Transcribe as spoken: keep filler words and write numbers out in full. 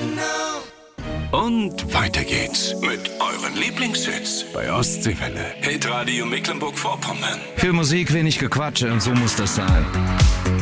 Und weiter geht's mit euren Lieblingshits bei Ostseewelle. Hitradio Mecklenburg-Vorpommern. Für Musik wenig Gequatsche und so muss das sein.